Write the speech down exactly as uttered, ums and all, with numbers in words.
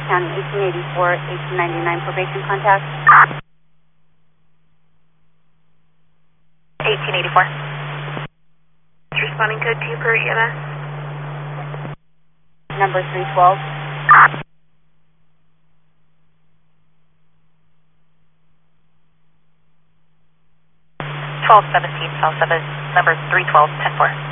County, eighteen eighty-four, eighteen ninety-nine probation contact. eighteen eighty-four. Responding code two per E M S. Number three twelve. twelve seventeen, South seven, number three twelve, ten four.